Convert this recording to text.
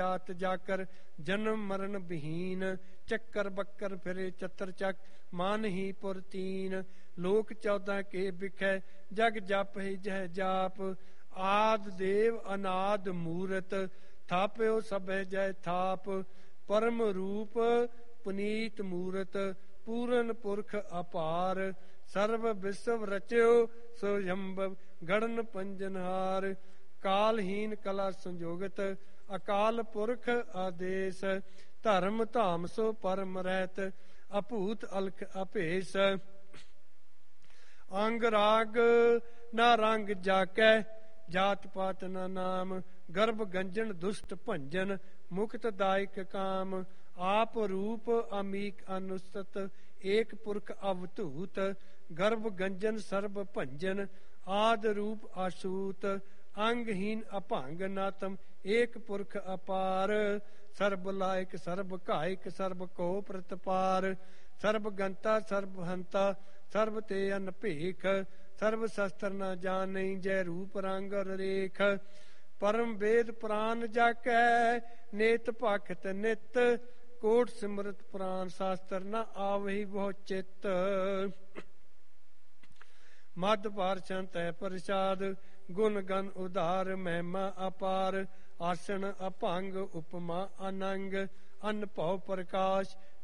ਜਾਤ ਜਾਕਰ ਜਨਮ ਮਰਨ ਵਿਹੀਨ। ਚੱਕਰ ਬੱਕਰ ਫਿਰੇ ਚਤਰ ਚੱਕ ਮਨ ਹੀ ਪੁਰਤੀਨ। ਲੋਕ 14 ਕੇ ਬਿਖੈ ਜਗ ਜਪ ਹੀ ਜਹ ਜਾਪ। ਆਦ ਦੇਵ ਅਨਾਦ ਮੂਰਤ ਥਾਪਿਓ ਸਭੈ ਜੈ ਥਾਪ। ਪਰਮ ਰੂਪ ਪੁਨੀਤ ਮੂਰਤ ਪੂਰਨ ਪੁਰਖ ਅਪਾਰ। ਸਰਬ ਵਿਸ਼ਵ ਰਚਿਓ ਸੋਯੰਭਵ ਗੜਨ ਪੰਜਨਹਾਰ। ਕਾਲਹੀਨ ਕਲਾ ਸੰਜੋਗਤ ਅਕਾਲ ਪੁਰਖ ਆਦੇਸ਼। ਧਰਮ ਧਾਮ ਸੋ ਪਰਮ ਰਹਿਤ ਅਭੂਤ ਅਲਖ ਅਭੇਸ। ਅੰਗ ਰਾਗ ਨਾ ਰੰਗ ਜਾਕੈ ਜਾਤ ਪਾਤ ਨਾ ਨਾਮ। ਗਰਭ ਗੰਜਨ ਦੁਸ਼ਟ ਭੰਜਨ ਮੁਕਤ ਦਾਇਕ ਕਾਮ। ਆਪ ਰੂਪ ਅਮੀਕ ਅਨੁਸਤ ਏਕ ਪੁਰਖ ਅਵਧੂਤ। ਗਰਭ ਗੰਜਨ ਸਰਬ ਭੰਜਨ ਆਦ ਰੂਪ ਆਸੂਤ। ਅੰਗਹੀਨ ਅਭੰਗ ਨਾਤਮ ਏਕ ਪੁਰਖ ਅਪਾਰ। ਸਰਬ ਲਾਇਕ ਸਰਬ ਘਾਇਕ ਸਰਬ ਕੋ ਪ੍ਰਤਪਾਰ। ਸਰਬ ਗੰਤਾ ਸਰਬ ਹੰਤਾ ਸਰਬ ਤੇ ਅਨਭੇਖ। ਸਰਬ ਸ਼ਸਤਰ ਨ ਜਾਣਈ ਜੈ ਰੂਪ ਰੰਗ ਰੇਖ। ਪਰਮ ਵੇਦ ਪੁਰਾਨ ਜਾਕੈ ਨੇਤ ਭਖਤ ਨਿਤ। ਕੋਟ ਸਿਮਰਤ ਪੁਰਾਨ ਸ਼ਾਸਤਰ ਨ ਆਵਹੀ ਬਹੁ ਚਿੱਤ। ਮਧ ਪਾਰਸ਼ਨ ਤੈ ਪ੍ਰਸਾਦ ਗੁਣ ਗਨ ਉਧਾਰ। ਮਹਿਮਾ ਅਪਾਰ ਆਸਣ ਅਭੰਗ ਉਪਮਾ ਅਨੰਗ। ਅਨ ਭਉ ਪ੍ਰਕਾਸ਼